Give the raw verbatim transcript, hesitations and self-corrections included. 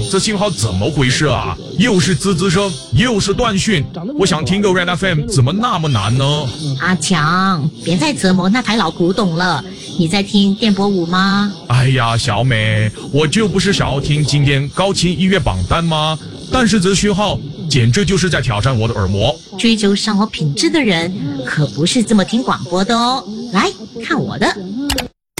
这信号怎么回事啊？又是滋滋声，又是断讯，我想听个 Red F M， 怎么那么难呢？ 阿强，别再折磨那台老古董了。你在听电波舞吗？ 哎呀，小美，我就不是想要听今天高清音乐榜单吗？但是这讯号简直就是在挑战我的耳膜。 追求生活品质的人可不是这么听广播的哦。来看我的。